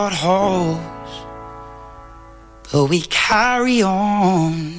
But we carry on.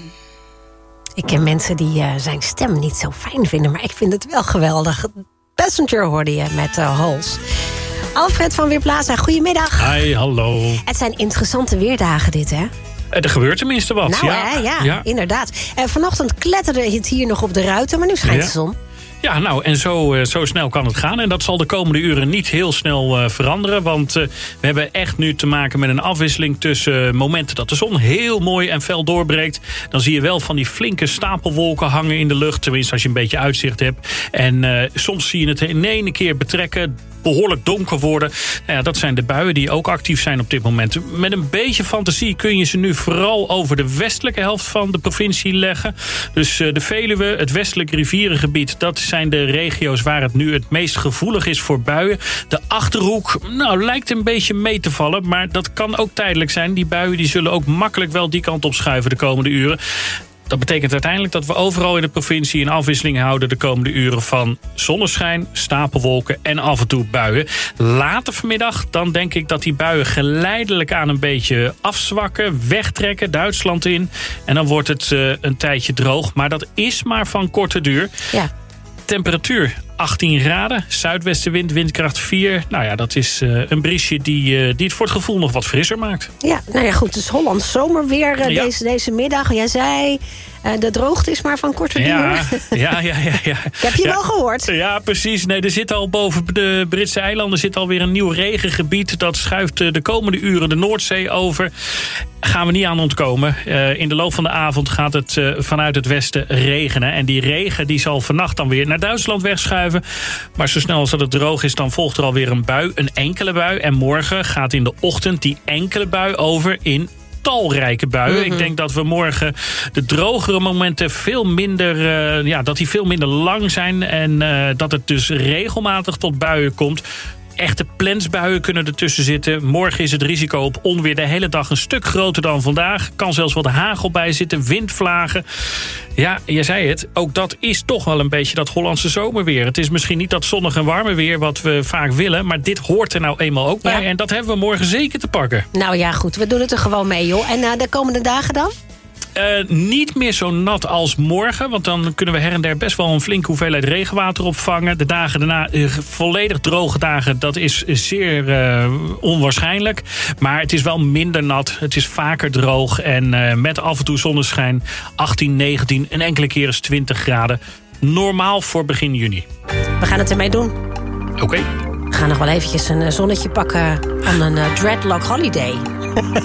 Ik ken mensen die zijn stem niet zo fijn vinden, maar ik vind het wel geweldig. Passenger hoorde je met Holes. Alfred van Weerplaza, goedemiddag. Hi, hallo. Het zijn interessante weerdagen dit, hè? Er gebeurt tenminste wat. Nou, ja, inderdaad. Vanochtend kletterde het hier nog op de ruiten, maar nu schijnt de zon. Ja, nou, en zo snel kan het gaan. En dat zal de komende uren niet heel snel veranderen. Want we hebben echt nu te maken met een afwisseling tussen momenten dat de zon heel mooi en fel doorbreekt. Dan zie je wel van die flinke stapelwolken hangen in de lucht. Tenminste, als je een beetje uitzicht hebt. En soms zie je het in één keer betrekken. Behoorlijk donker worden. Nou ja, dat zijn de buien die ook actief zijn op dit moment. Met een beetje fantasie kun je ze nu vooral over de westelijke helft van de provincie leggen. Dus de Veluwe, het westelijk rivierengebied, dat zijn de regio's waar het nu het meest gevoelig is voor buien. De Achterhoek, nou, lijkt een beetje mee te vallen, maar dat kan ook tijdelijk zijn. Die buien die zullen ook makkelijk wel die kant op schuiven de komende uren. Dat betekent uiteindelijk dat we overal in de provincie een afwisseling houden de komende uren van zonneschijn, stapelwolken en af en toe buien. Later vanmiddag dan denk ik dat die buien geleidelijk aan een beetje afzwakken, wegtrekken, Duitsland in. En dan wordt het een tijdje droog, maar dat is maar van korte duur. Ja. Temperatuur 18 graden, zuidwestenwind, windkracht 4. Nou ja, dat is een briesje die het voor het gevoel nog wat frisser maakt. Ja, nou ja, goed, het is Hollands zomerweer deze middag. Jij zei, de droogte is maar van korte duur. Ja. Heb je wel gehoord? Ja, precies. Nee, er zit al boven de Britse eilanden zit alweer een nieuw regengebied. Dat schuift de komende uren de Noordzee over. Gaan we niet aan ontkomen. In de loop van de avond gaat het vanuit het westen regenen. En die regen die zal vannacht dan weer naar Duitsland wegschuiven. Maar zo snel als dat het droog is, dan volgt er alweer een bui. Een enkele bui. En morgen gaat in de ochtend die enkele bui over in talrijke buien. Mm-hmm. Ik denk dat we morgen de drogere momenten veel minder, dat die veel minder lang zijn. En dat het dus regelmatig tot buien komt. Echte plensbuien kunnen ertussen zitten. Morgen is het risico op onweer de hele dag een stuk groter dan vandaag. Kan zelfs wat hagel bij zitten, windvlagen. Ja, je zei het, ook dat is toch wel een beetje dat Hollandse zomerweer. Het is misschien niet dat zonnig en warme weer wat we vaak willen, maar dit hoort er nou eenmaal ook bij. Ja. En dat hebben we morgen zeker te pakken. Nou ja, goed, we doen het er gewoon mee, joh. En de komende dagen dan? Niet meer zo nat als morgen, want dan kunnen we her en der best wel een flinke hoeveelheid regenwater opvangen. De dagen daarna volledig droge dagen, dat is zeer onwaarschijnlijk. Maar het is wel minder nat, het is vaker droog en met af en toe zonneschijn 18, 19 en enkele keer eens 20 graden. Normaal voor begin juni. We gaan het ermee doen. Oké. We gaan nog wel eventjes een zonnetje pakken aan een dreadlock holiday.